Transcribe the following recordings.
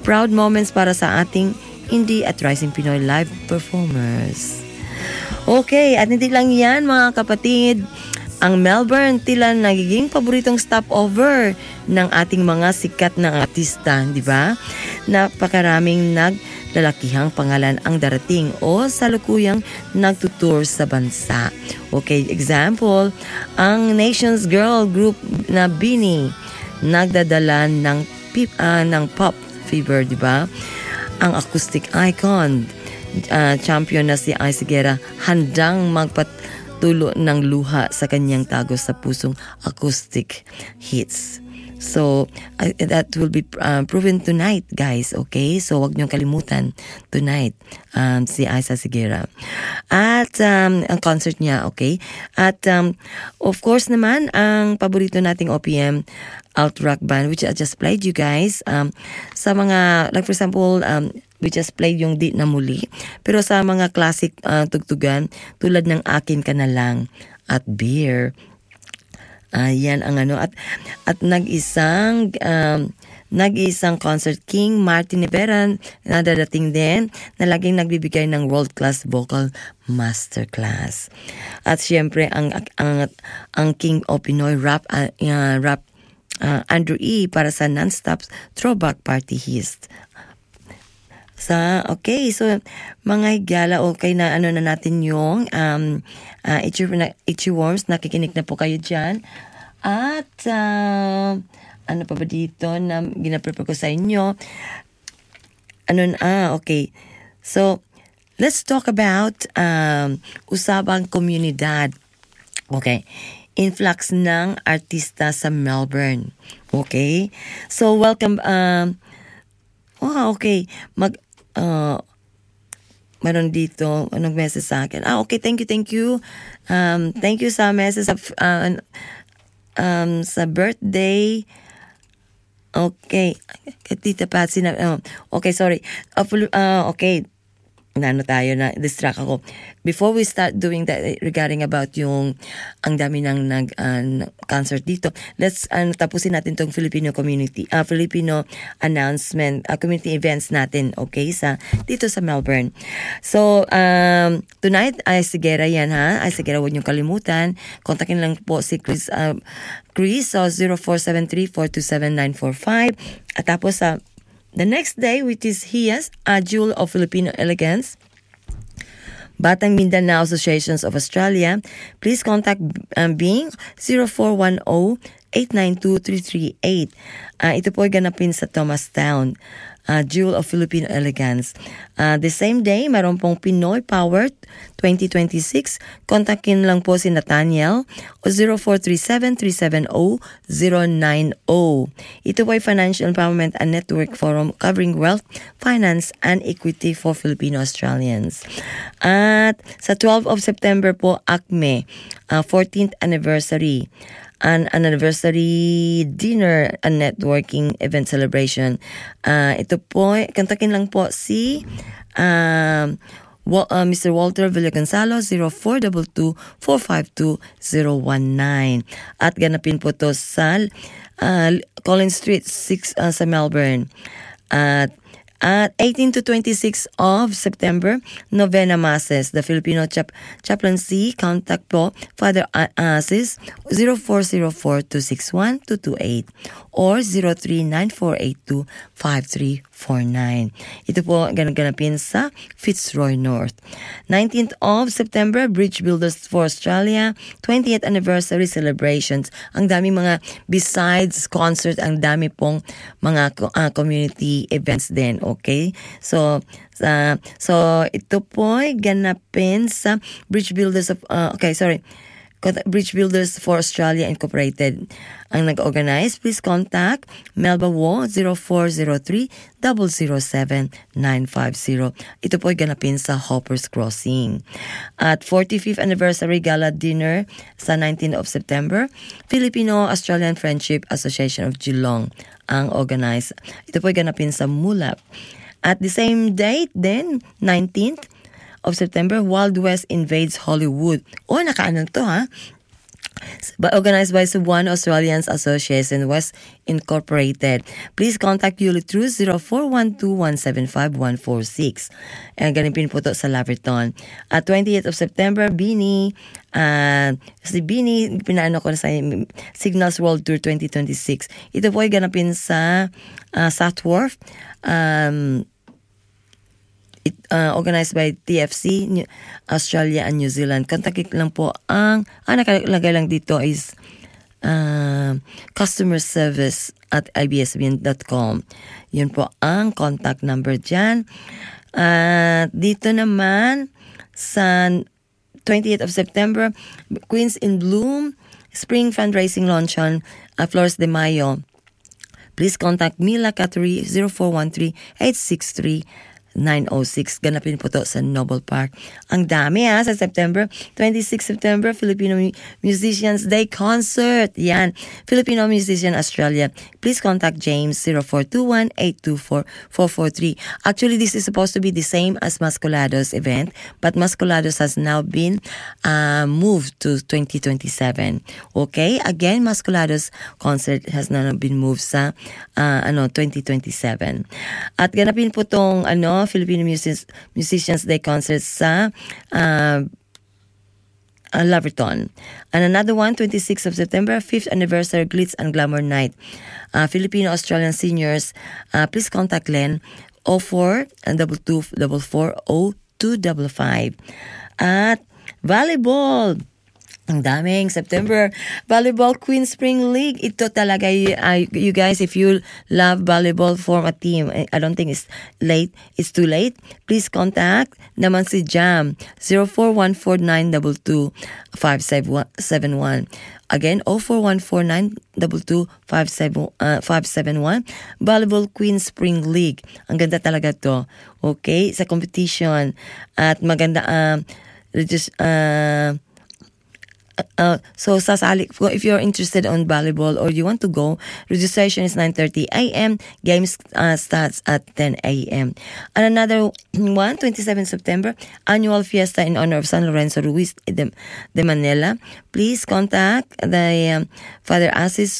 proud moments para sa ating indie at rising Pinoy live performers. Okay, at hindi lang yan mga kapatid, ang Melbourne tila nagiging paboritong stopover ng ating mga sikat na artista, di ba? Napakaraming naglalakihang pangalan ang darating o salukuyang nagtutour sa bansa. Okay, example, ang Nations Girl group na BINI nagdadala ng pop fever, di ba? Ang acoustic icon, champion na si Ice Guerra, handang magpatulo ng luha sa kanyang tago sa pusong acoustic hits. So, that will be proven tonight, guys, okay? So, wag niyong kalimutan tonight, si Isa Sigera. At, ang concert niya, okay? At, of course naman, ang paborito nating OPM alt rock band, which I just played you guys, sa mga, like for example, we just played yung Di na Muli. Pero sa mga classic tugtugan, tulad ng Akin Ka Na Lang at Beer, yan ang ano at nag-isang concert King Martin Rivera na dadating din na laging nagbibigay ng world-class vocal masterclass. At syempre ang King of Pinoy rap Andrew E para sa non-stop throwback party hist. Okay, so mga higala, okay na ano na natin yung Itchy Worms, nakikinig na po kayo dyan. At ano pa ba dito na ginaprepare ko sa inyo? Okay. So, let's talk about usabang komunidad. Okay. Influx ng artista sa Melbourne. Okay? So, welcome. Okay. Meron dito, anong message sa akin? Okay, thank you. Thank you sa message sa birthday. Okay. Tita Patsy na, okay, sorry. Okay. Distract ako. Before we start doing that regarding about yung ang dami ng concert dito, let's tapusin natin tong Filipino community, Filipino announcement, community events natin, okay, dito sa Melbourne. So, tonight, ay Sigera yan ha. Ay Sigera, huwag niyong kalimutan. Kontakin lang po si Chris, so 0473-427-945. At tapos the next day, which is Hias, a Jewel of Filipino Elegance, Batang Mindanao Associations of Australia, please contact Bing 0410-892-338. Ito po ay ganapin sa Thomastown, Jewel of Filipino Elegance. The same day, mayroon pong Pinoy Power 2026. Kontakin lang po si Nathaniel o 0437-370-090. Ito po ay Financial Empowerment and Network Forum covering wealth, finance, and equity for Filipino Australians. At sa 12 of September po, ACME, 14th anniversary. An anniversary dinner and networking event celebration. Ito po, kantakin lang po si Mr. Walter Villagonzalo, 0422-452-019. At ganapin po to sa Collins Street 6 sa Melbourne. At 18 to 26 of September, Novena Masses, the Filipino Chaplaincy, contact po Father Asis 0404-261-228 or 039482-5349. Ito po ganapin sa Fitzroy North. 19th of September, Bridge Builders for Australia, 20th anniversary celebrations. Ang dami mga, besides concert, ang dami pong mga community events din. Okay? So ito po ay ganapin sa Bridge Builders for Australia Incorporated. Ang nag-organize, please contact Melba Wo 0403-007-950. Ito po ay ganapin sa Hoppers Crossing. At 45th Anniversary Gala Dinner sa 19th of September, Filipino-Australian Friendship Association of Geelong ang organize. Ito po ay ganapin sa Mulap. At the same date, then, 19th of September, Wild West Invades Hollywood. Nakaanan to ha? organized by Cebuano Australians Association West Incorporated. Please contact Yuli through 0412-175-146. Ganipin po to sa Laverton. At 28th of September, Bini, si Bini, pinaano ko na sa Signals World Tour 2026. Ito po ay ganapin sa Southwharf. Organized by TFC, Australia and New Zealand. Kontakin lang po ang nakalagay lang dito is customer service at ibsbn.com. Yun po ang contact number dyan. Dito naman sa 28th of September, Queens in Bloom Spring Fundraising Luncheon, Flores de Mayo. Please contact Mila Cattery 0413-863-906. Ganapin po to sa Noble Park. Ang dami sa September. 26 September, Filipino Musicians Day Concert. Yan. Filipino Musician Australia. Please contact James 0421-824-443. Actually, this is supposed to be the same as Mascolados event, but Mascolados has now been moved to 2027. Okay? Again, Mascolados concert has now been moved sa 2027. At ganapin po tong Filipino Musicians Day concert sa Laverton. And another one, 26th of September, 5th anniversary Glitz and Glamour Night. Filipino-Australian seniors, please contact Len 04-224-0255. At volleyball. Ang daming September Volleyball Queen Spring League. Ito talaga, you guys, if you love volleyball, form a team. I don't think it's late. It's too late. Please contact naman si Jam 0414-922-571. Again, 0414-922-571. Volleyball Queen Spring League. Ang ganda talaga to. Okay? Sa competition. At maganda, so sasali, if you're interested on volleyball or you want to go, registration is 9:30 a.m. Games starts at 10 a.m. And another one, 27 September, annual fiesta in honor of San Lorenzo Ruiz de Manila. Please contact the Father Asis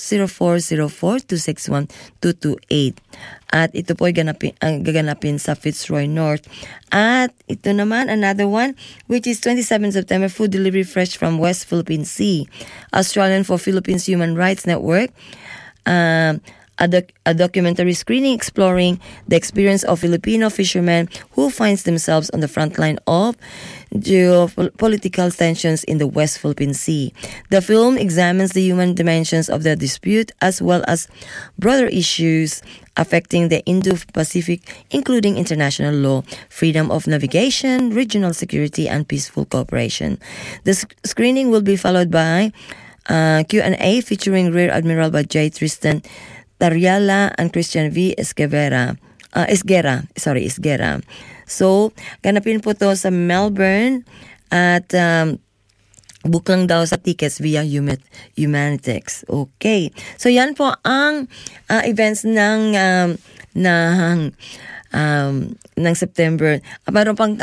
0404-261-228. At ito po ay gaganapin sa Fitzroy North. At ito naman, another one, which is 27 September, food delivery fresh from West Philippine Sea. Australian for Philippines Human Rights Network. A documentary screening exploring the experience of Filipino fishermen who finds themselves on the front line of geopolitical tensions in the West Philippine Sea. The film examines the human dimensions of the dispute as well as broader issues affecting the Indo-Pacific, including international law, freedom of navigation, regional security, and peaceful cooperation. The screening will be followed by Q&A featuring Rear Admiral Bajay Tristan Tariala and Christian V. Esguera. So, ganapin po to sa Melbourne at book lang daw sa tickets via Humanitex. Okay. So, yan po ang events ng September. Parang pang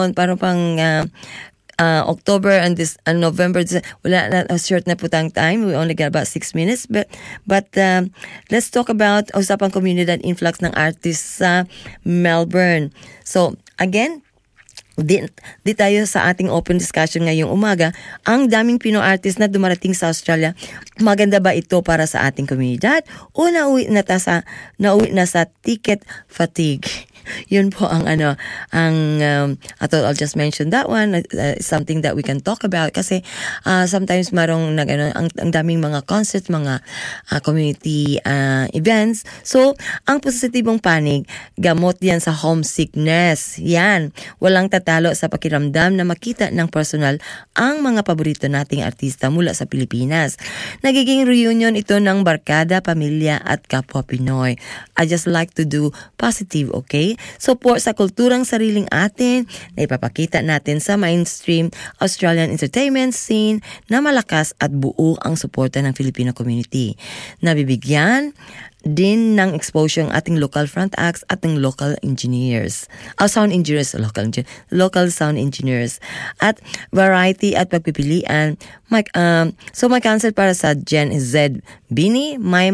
October and November, wala na, short na po tang time. We only got about 6 minutes. But let's talk about usapang komunidad influx ng artists sa Melbourne. So, again, di tayo sa ating open discussion ngayong umaga. Ang daming Pinoy artist na dumarating sa Australia. Maganda ba ito para sa ating komunidad? O nauwi na sa ticket fatigue? Yun po ang I thought I'll just mention that one. Something that we can talk about kasi sometimes marong ang daming mga concerts, mga community events. So, ang positibong panig, gamot yan sa homesickness. Yan. Walang tatalo sa pakiramdam na makita ng personal ang mga paborito nating artista mula sa Pilipinas. Nagiging reunion ito ng barkada, pamilya at kapwa Pinoy. I just like to do positive, okay? Support sa kulturang sariling atin na ipapakita natin sa mainstream Australian entertainment scene na malakas at buo ang suporta ng Filipino community. Nabibigyan din ng exposure ang ating local front acts at ng local engineers. Sound engineers, local sound engineers. At variety at pagpipilian. So may cancel para sa Gen Z Bini, may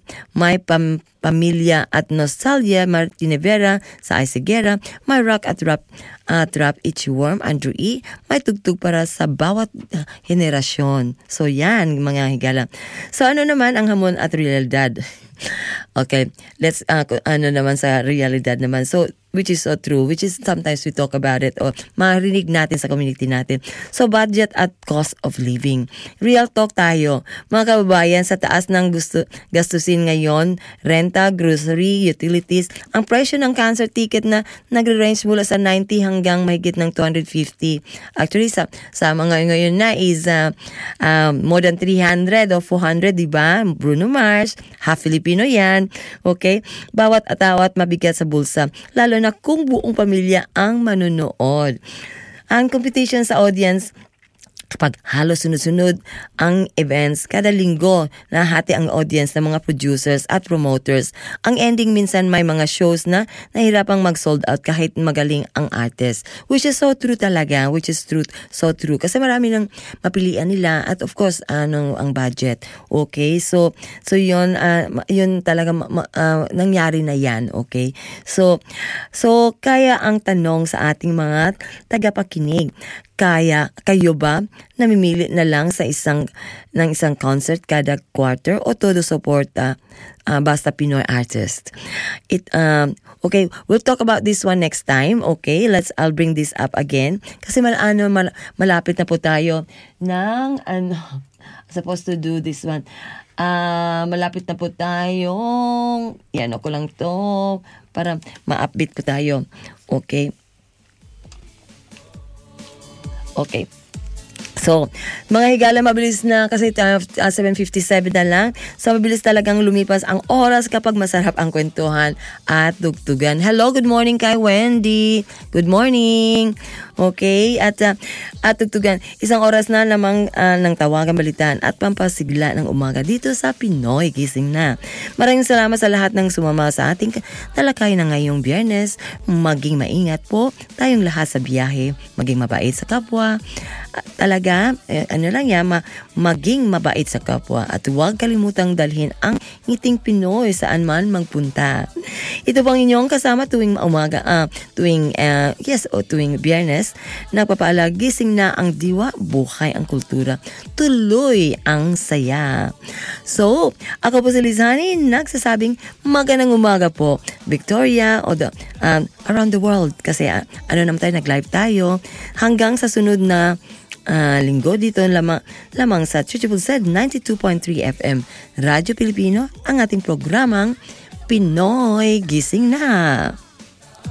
Pamilya at Nostalgia Martine Vera sa Isigera, may rock at rap Itchy Worm Andrew E, may tugtog para sa bawat henerasyon. So yan mga higala. So ano naman ang hamon at realidad? Okay, let's ano naman sa realidad naman. So which is so true, which is sometimes we talk about it or marinig natin sa community natin. So budget at cost of living. Real talk tayo. Mga kababayan, sa taas ng gastusin ngayon, renta, grocery, utilities, ang presyo ng cancer ticket na nagre-range mula sa 90 hanggang mahigit ng 250. Actually, sa mga ngayon na is more than 300 o 400, diba? Bruno Mars, half Filipino yan. Okay? Bawat atawat mabigat sa bulsa. Lalo na kung buong pamilya ang manunood. Ang competition sa audience, kapag halos sunod-sunod ang events, kada linggo nahati ang audience ng mga producers at promoters. Ang ending minsan may mga shows na nahirapang mag-sold out kahit magaling ang artist. Which is so true talaga, so true. Kasi marami ng mapilian nila at of course, ang budget. Okay, so yun talaga nangyari na yan, okay? So kaya ang tanong sa ating mga tagapakinig, kayo ba namimili na lang sa isang concert kada quarter o todo suporta basta Pinoy artist? Okay, we'll talk about this one next time. Okay, I'll bring this up again kasi malapit na po tayo ng supposed to do this one. Malapit na po tayong ako lang to para ma-update po tayo. Okay. So, mga higala, mabilis na kasi 7:57 na lang. So, mabilis talagang lumipas ang oras kapag masarap ang kwentuhan at tugtugan. Hello, good morning kay Wendy. Good morning. Okay, at tugtugan. Isang oras na lamang ng tawagan, balitaan at pampasigla ng umaga dito sa Pinoy Gising Na. Maraming salamat sa lahat ng sumama sa ating talakay na ngayong Biyernes. Maging maingat po tayong lahat sa biyahe. Maging mabait sa kapwa. Talaga, maging mabait sa kapwa at huwag kalimutang dalhin ang ngiting Pinoy saan man magpunta. Ito pang inyong kasama tuwing umaga, tuwing Biyernes, nagpapaalam, gising na ang diwa, buhay ang kultura, tuloy ang saya. So, ako po si Lizani, nagsasabing magandang umaga po, Victoria, o around the world, kasi naman tayo, nag-live tayo, hanggang sa sunod na linggo dito lamang sa 92.3 FM Radyo Pilipino, ang ating programang Pinoy Gising Na.